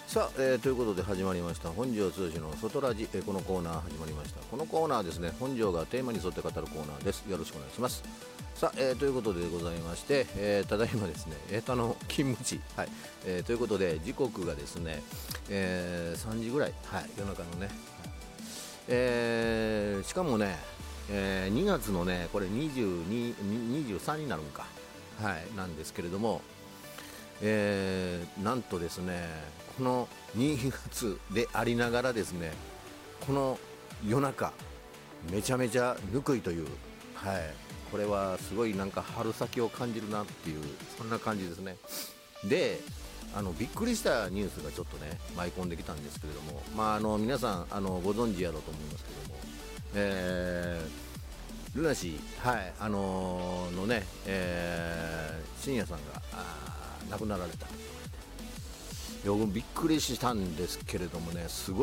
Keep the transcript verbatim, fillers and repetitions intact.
さあ、えー、ということで始まりました本庄剛の外ラジ、えー、このコーナー始まりました。このコーナーはですね、本庄がテーマに沿って語るコーナーです。よろしくお願いします。さあ、えー、ということでございまして、えー、ただいまですね、えー、とあの勤務地、はい、えー、ということで時刻がですね、えー、さんじぐらい、はい、夜中のね、はい、えー、しかもね、えー、にがつのね、これにじゅうに、にじゅうさんになるんか、はい、なんですけれども、えー、なんとですね、このにがつでありながらですね、この夜中めちゃめちゃぬくいという、はい、これはすごいなんか春先を感じるなっていう、そんな感じですね。で、あのびっくりしたニュースがちょっとね舞い込んできたんですけれども、まあ、あの皆さんあのご存知やろうと思いますけども、えー、ルナシー、はいあのー、のね、えー、深夜さんがあ亡くなられた。僕びっくりしたんですけれどもね、すごい